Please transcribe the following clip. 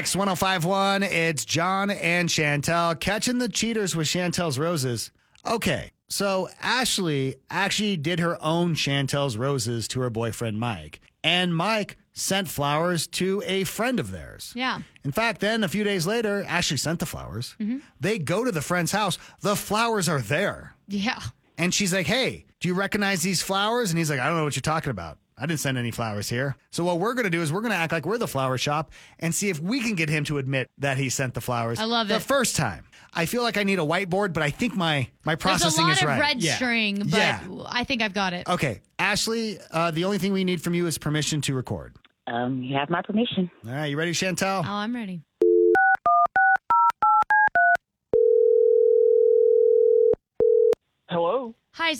X1051, it's John and Chantel catching the cheaters with Chantel's roses. Okay, so Ashley actually did her own Chantel's roses to her boyfriend Mike. And Mike sent flowers to a friend of theirs. Yeah. In fact, then a few days later, Ashley sent the flowers. They go to the friend's house. The flowers are there. Yeah. And she's like, hey, do you recognize these flowers? And he's like, I don't know what you're talking about. I didn't send any flowers here. So what we're going to do is we're going to act like we're the flower shop and see if we can get him to admit that he sent the flowers. I love the it. first time. I feel like I need a whiteboard, but I think my processing is There's a lot right. of red string, but Yeah. I think I've got it. Okay, Ashley, the only thing we need from you is permission to record. You have my permission. All right, you ready, Chantel? Oh, I'm ready. Hello? Hi,